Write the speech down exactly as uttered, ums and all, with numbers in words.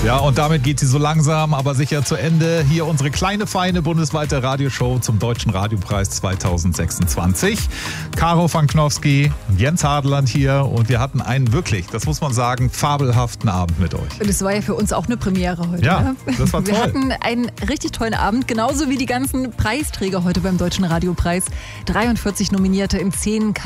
Ja, und damit geht sie so langsam, aber sicher zu Ende. Hier unsere kleine, feine bundesweite Radioshow zum Deutschen Radiopreis zweitausendsechsundzwanzig. Caro van Knofsky und Jens Hadeland hier und wir hatten einen wirklich, das muss man sagen, fabelhaften Abend mit euch. Und es war ja für uns auch eine Premiere heute. Ja, ne? das war toll. Wir hatten einen richtig tollen Abend, genauso wie die ganzen Preisträger heute beim Deutschen Radiopreis. dreiundvierzig Nominierte in zehn Kategorien.